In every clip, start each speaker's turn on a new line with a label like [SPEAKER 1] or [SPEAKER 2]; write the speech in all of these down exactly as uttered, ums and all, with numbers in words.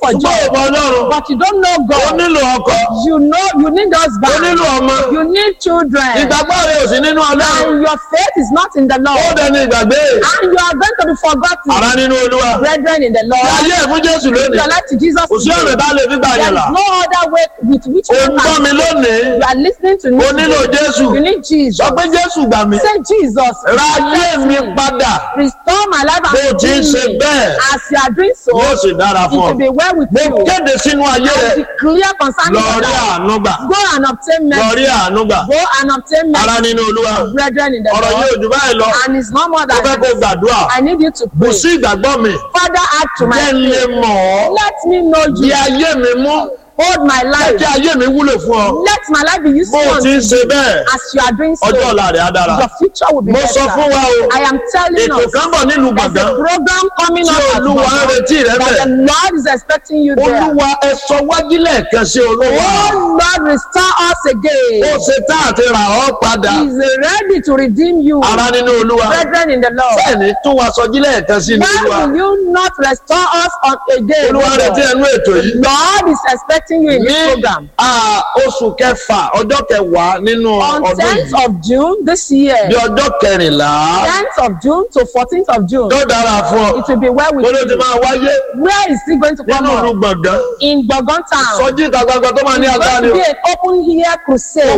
[SPEAKER 1] for joy, but you don't know God. You know you need husband. You need children. And your faith is not in the Lord. And you are going to be forgotten. Brethren in the Lord, give your life to Jesus. There is no other way with which you can. You are listening to me. You need Jesus. Say, Jesus, restore my life and me. As you are doing so, it will be well with you. I declare concerning your life. Go and obtain mercy. Go and obtain mercy. Brethren in the Lord. And it's no more than this. I need you to pray. Father, add to my faith. Let me know you. Hold my life. Let my life be useful unto you. As you are doing so, your future will be better. I am telling us, there's a program coming up at that the Lord is expecting you there. Oh Lord, restore us again. He is ready to redeem you. Brethren in the Lord, why will you not restore us again? God is expecting you in this program. On tenth of June this year, tenth of June to fourteenth of June, it will be well with you. Where is it going to come up? In Bogon Town. It's going to be an open here crusade.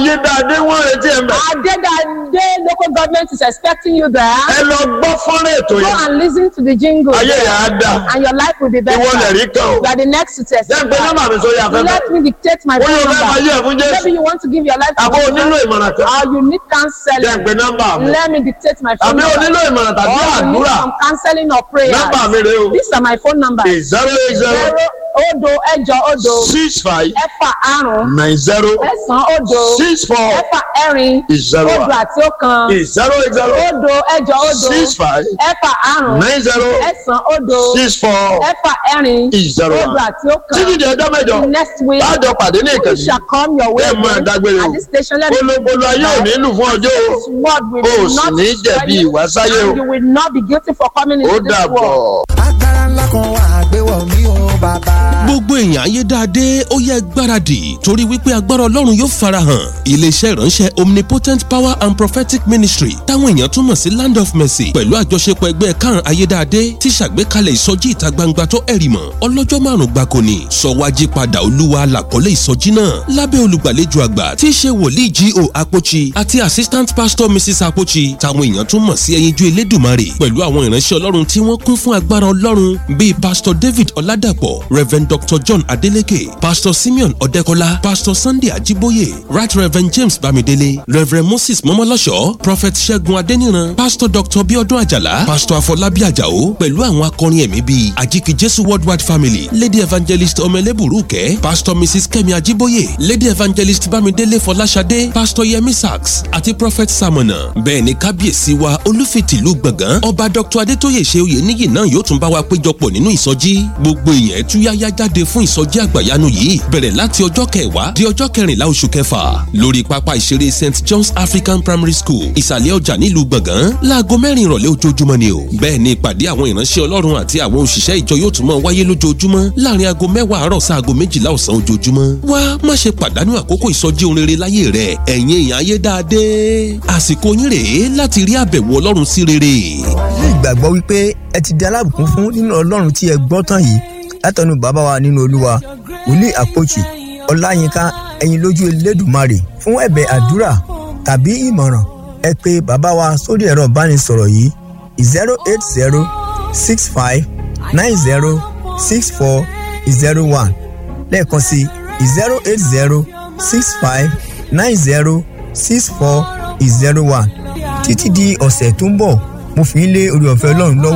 [SPEAKER 1] The local government is expecting you there. Go and listen to the jingle, and your life will be better. You are the next to testify. Let me dictate my phone number. Maybe you want to give your life to Jesus, or you need counseling. Let me dictate my phone number. Or you need some counseling or prayer. These are my phone numbers. Zero Odo Ejo Odo
[SPEAKER 2] six five
[SPEAKER 1] Efa Arun
[SPEAKER 2] nine zero
[SPEAKER 1] Esan Odo
[SPEAKER 2] six four
[SPEAKER 1] Efa Erin
[SPEAKER 2] zero
[SPEAKER 1] Odo Ati Okan
[SPEAKER 2] zero zero
[SPEAKER 1] Odo Ejo Odo
[SPEAKER 2] six five
[SPEAKER 1] Efa Arun
[SPEAKER 2] nine zero
[SPEAKER 1] Esan Odo
[SPEAKER 2] six four
[SPEAKER 1] Efa Erin
[SPEAKER 2] zero
[SPEAKER 1] Odo Ati Okan.
[SPEAKER 2] Títí di ọjọ́ mẹ́jọ.
[SPEAKER 1] Next week,
[SPEAKER 2] you
[SPEAKER 1] shall come your way at this station. Let me this word will not destroy you, and you will not be guilty for coming into this world.
[SPEAKER 3] Gbogbo èèyàn ayédáadé ó yẹ gbáradì torí wípé agbára Ọlọ́run yóò farahàn. Iléeṣẹ́ ìránṣẹ́ Omnipotent Power and Prophetic Ministry táwọn èèyàn túmọ̀ sí Land of Mercy pẹ̀lú àjọṣepọ̀ ẹgbẹ́ kan ayédáadé ti ṣàgbékalẹ̀ ìsọjí ìta gbangba tó ẹ̀rìmọ̀ ọlọ́jọ́ márùn-ún gbáko ni. Sọ̀wájí padà Olúwa làkọ́lé ìsọjí náà lábẹ́ olùgbàlejò àgbà tí í ṣe wòlíì G O Apochi àti Assistant Pastor Missus Apochi táwọn èèyàn túmọ̀ sí ẹyinjú Elédùmarè pẹ̀lú àwọn ìránṣẹ́ Ọlọ́run tí wọ́n kún fún agbára Ọlọ́run bíi Pastor David Oladapo, Reverend Doctor John Adeleke, Pastor Simeon Odekola, Pastor Sunday Ajiboye, Right Reverend James Bamidele, Reverend Moses Momolosho, Prophet Ṣẹ́gun Adeniran, Pastor Doctor Biodun Ajala, Pastor Afolabi Ajao, pẹ̀lú àwọn akọrin ẹ̀mí bíi Ajiki Jesu Worldwide Family, Lady Evangelist Omeleburuke, Pastor Missus Kemi Ajiboye, Lady Evangelist Bamidele Folashade, Pastor Yemi Sachs, àti Prophet Samona. Bẹ́ẹ̀ ni kábíyèsí wa Olúfitìlú Gbọ̀ngán, Ọba Doctor Adétóyè Ṣeoyè níyì náà yóò tún bá wa péjọpọ̀ nínú ìsọjí. Gbogbo èèyàn túyáyá jáde fún ìsọjí àgbàyanu yìí bẹ̀rẹ̀ láti ọjọ́ kẹwàá di ọjọ́ kẹrìnlá oṣù kẹfà lórí pápá ìṣeré Saint John's African Primary School ìsàlẹ̀ ọjà nílùú Gbọ̀ngán láago mẹ́rin ìrọ̀lẹ́ ojoojúmọ́ ni o. Bẹ́ẹ̀ ni ìpàdé àwọn ìránṣẹ́ Ọlọ́run àti àwọn òṣìṣẹ́ ìjọ yóò tún máa wáyé lójoojúmọ́ láàrin aago mẹ́wàá àárọ̀ sí aago méjìlá ọ̀sán ojoojúmọ́. Wá má ṣe pàdánù àkókò ìsọjí ohun rere láyé rẹ ẹ̀yin èèyàn ayédáadé. Àsìkò yín rèé láti rí àbẹ̀wò Ọlọ́run sí rere.
[SPEAKER 4] Ní ìgbàgbọ́ wípé ẹ ti di alábùkún fún nínú Ọlọ́run tí ẹ gbọ́ tán yìí látọ̀nù bàbá wa nínú Olúwa wòlíì Àpòchì Ọláyínká ẹ̀yin lójú Elédùmarè. Fún ẹ̀bẹ̀ àdúrà tàbí ìmọ̀ràn ẹ pè bàbá wa sórí ẹ̀rọ ìbánisọ̀rọ̀ yìí zero eight zero six five nine zero six four zero one lẹ́ẹ̀kan sí zero eight zero six five nine zero six four zero one. Títí di ọ̀sẹ̀ tó ń bọ̀ mo fi ń lé orí ọ̀fẹ́ Ọlọ́run lọ́wọ́.